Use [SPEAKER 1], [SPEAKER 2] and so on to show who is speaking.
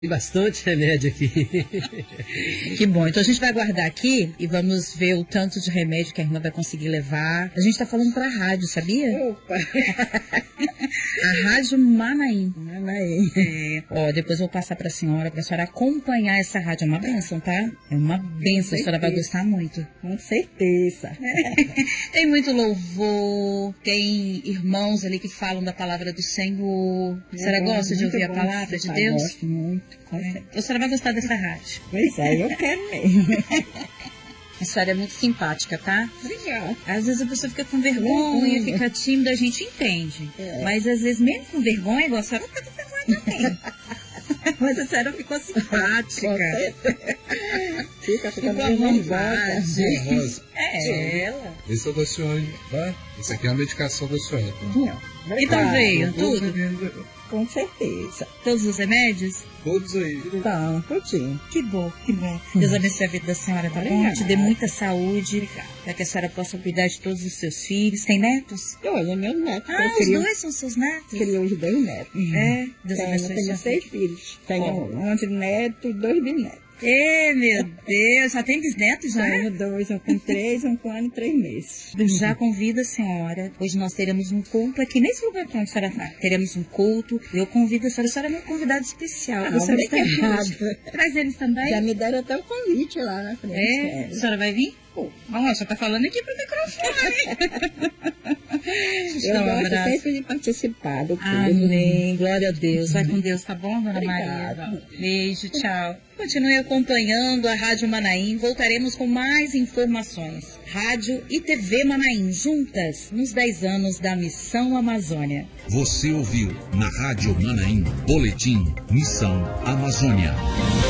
[SPEAKER 1] Tem bastante remédio aqui.
[SPEAKER 2] Que bom. Então a gente vai guardar aqui e vamos ver o tanto de remédio que a irmã vai conseguir levar. A gente tá falando pra rádio, sabia?
[SPEAKER 3] Opa!
[SPEAKER 2] A Rádio Manaim.
[SPEAKER 3] Manaim.
[SPEAKER 2] É. Ó, depois eu vou passar pra senhora acompanhar essa rádio. É uma bênção, tá? É uma bênção. A senhora vai gostar muito.
[SPEAKER 3] Com certeza.
[SPEAKER 2] Tem muito louvor, tem irmãos ali que falam da palavra do Senhor. A senhora gosta de ouvir a palavra de Deus?
[SPEAKER 3] Gosto muito.
[SPEAKER 2] A senhora vai gostar dessa rádio.
[SPEAKER 3] Pois é, eu quero mesmo.
[SPEAKER 2] A senhora é muito simpática, tá?
[SPEAKER 3] Obrigada.
[SPEAKER 2] Às vezes a pessoa fica com vergonha, fica tímida, a gente entende. Mas às vezes, mesmo com vergonha, igual a senhora tá com vergonha também. Mas a senhora ficou simpática.
[SPEAKER 3] Fica meio nervosa.
[SPEAKER 4] Rosa.
[SPEAKER 2] É ela.
[SPEAKER 4] Esse é o da senhora, tá? Esse aqui é a medicação da senhora. Tá?
[SPEAKER 2] Então veio tudo?
[SPEAKER 3] Com certeza.
[SPEAKER 2] Todos os remédios?
[SPEAKER 4] Todos aí.
[SPEAKER 3] Então, tudinho.
[SPEAKER 2] Que bom, que bom. Deus abençoe a vida da senhora, tá bom? Te dê muita saúde, para que a senhora possa cuidar de todos os seus filhos. Tem netos?
[SPEAKER 3] Olha, meu neto.
[SPEAKER 2] Ah, os dois são seus netos?
[SPEAKER 3] Criou os 2 netos.
[SPEAKER 2] É, Deus abençoe.
[SPEAKER 3] Tenho 6 filhos. Tenho 11 netos e 2 bisnetos.
[SPEAKER 2] Ê, meu Deus, já tem bisnetos já?
[SPEAKER 3] Tenho 2, um com 3, um com 1 ano e 3 meses.
[SPEAKER 2] Já convido a senhora. Hoje nós teremos um culto aqui nesse lugar onde a senhora está. Teremos um culto. Eu convido a senhora é uma convidada especial. A senhora está aqui. Traz eles também.
[SPEAKER 3] Já me deram até o convite lá na frente.
[SPEAKER 2] É? A senhora vai vir? Vamos, só tá falando aqui pro microfone.
[SPEAKER 3] Eu gosto sempre de participar do culto.
[SPEAKER 2] Amém. Glória a Deus. Vai com Deus, tá bom, Dona
[SPEAKER 3] Obrigada.
[SPEAKER 2] Maria? Beijo, tchau. Continue acompanhando a Rádio Manaim. Voltaremos com mais informações. Rádio e TV Manaim, juntas nos 10 anos da Missão Amazônia.
[SPEAKER 5] Você ouviu na Rádio Manaim, Boletim Missão Amazônia.